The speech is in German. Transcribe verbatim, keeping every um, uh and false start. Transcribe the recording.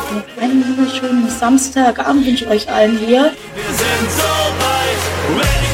Noch einen wunderschönen Samstagabend wünsche ich euch allen hier. Wir sind so weit, ready